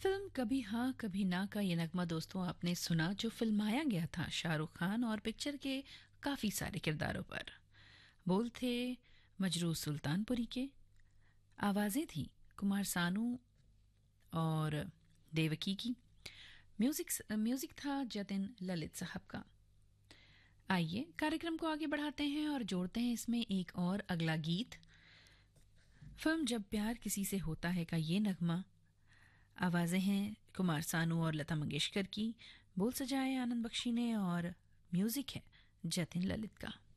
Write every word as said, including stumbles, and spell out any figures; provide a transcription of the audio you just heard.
Film कभी हाँ कभी ना का ये नगमा दोस्तों आपने सुना, जो फिल्माया गया था शाहरुख खान और पिक्चर के काफ़ी सारे किरदारों पर। बोल थे मजरू सुल्तानपुरी के, आवाज़ें थी कुमार सानू और देवकी की, म्यूजिक म्यूजिक था जतिन ललित साहब का। आइए कार्यक्रम को आगे बढ़ाते हैं और जोड़ते हैं इसमें एक और अगला गीत। फिल्म जब प्यार किसी से होता है का ये नगमा, आवाज़ें हैं कुमार सानू और लता मंगेशकर की, बोल सजाए आनंद बख्शी ने और म्यूजिक है जतिन ललित का।